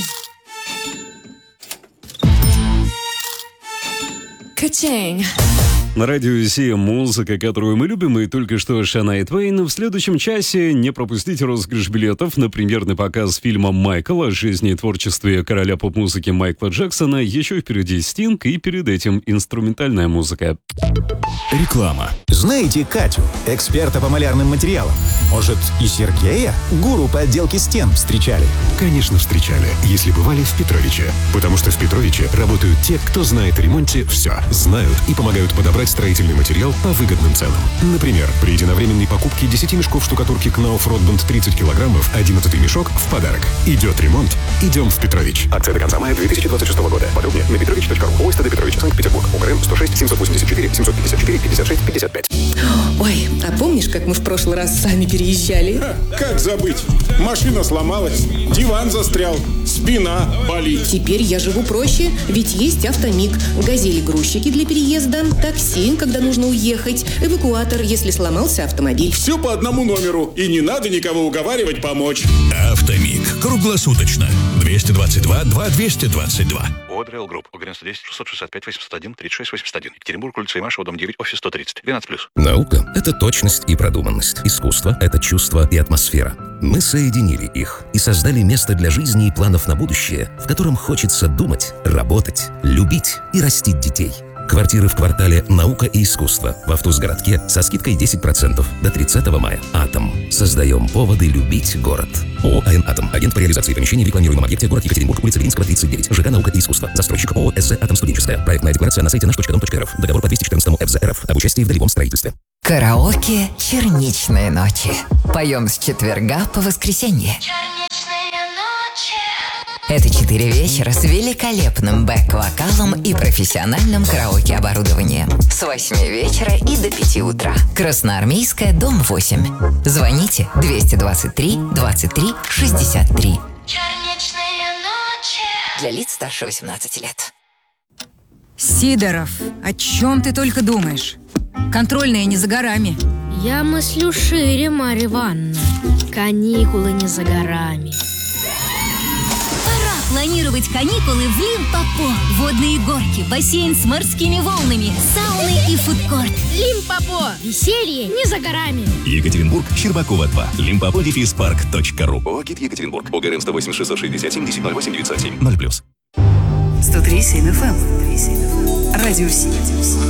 Качень. На радио Сия музыка, которую мы любим, и только что Шания Твейн. В следующем часе не пропустите розыгрыш билетов на премьерный показ фильма «Майкл» о жизни и творчестве короля поп-музыки Майкла Джексона. Еще впереди Стинг, и перед этим инструментальная музыка. Реклама. Знаете Катю, эксперта по малярным материалам? Может, и Сергея, гуру по отделке стен, встречали? Конечно, встречали, если бывали в Петровиче. Потому что в Петровиче работают те, кто знает о ремонте все. Знают и помогают подобрать строительный материал по выгодным ценам. Например, при единовременной покупке 10 мешков штукатурки Knauf Rotband 30 килограммов, 11-й мешок в подарок. Идет ремонт. Идем в Петрович. Акция до конца мая 2026 года. Подробнее на petrovich.ru. ОСТД Петрович, Санкт-Петербург. УКРН 106 784 754 56 55. Ой, а помнишь, как мы в прошлый раз сами переезжали? Как забыть? Машина сломалась, диван застрял, спина болит. Теперь я живу проще, ведь есть Автомиг, газели-грузчики для переезда, такси, когда нужно уехать, эвакуатор, если сломался автомобиль. Все по одному номеру, и не надо никого уговаривать помочь. Автомиг. Круглосуточно. 222 2222. ОДРЛ Групп. УГРН 110 665 801 36 81. Екатеринбург, улица Имашева, дом 9, офис 130. 12+. Наука — это точность и продуманность. Искусство — это чувство и атмосфера. Мы соединили их и создали место для жизни и планов на будущее, в котором хочется думать, работать, любить и растить детей. Квартиры в квартале «Наука и искусство» в Автузгородке со скидкой 10% до 30 мая. «Атом». Создаем поводы любить город. ООО «АН Атом». Агент по реализации помещений в рекламируемом объекте, город Екатеринбург, улица Ленинского, 39. ЖК «Наука и искусство». Застройщик ООО «СЗ Атом Студенческая». Проектная декларация на сайте наш.дом.рф. Договор по 214 ФЗ РФ. Об участии в долевом строительстве. Караоке «Черничные ночи». Поем с четверга по воскресенье. Это 4 вечера с великолепным бэк-вокалом и профессиональным караоке-оборудованием. С 8 вечера и до 5 утра. Красноармейская, дом 8. Звоните 223 23 63. Для лиц старше 18 лет. Сидоров, о чем ты только думаешь? Контрольная не за горами. Я мыслю шире, Марья Ивановна. Каникулы не за горами. Планировать каникулы в Лимпопо. Водные горки, бассейн с морскими волнами, сауны и фудкорт. Лимпопо. Веселье не за горами. Екатеринбург, Щербакова 2. limpopo-park.ru. ОГИТ Екатеринбург. ОГРН 108 667 10 08 907 0+. 103.7 FM. Радио Си.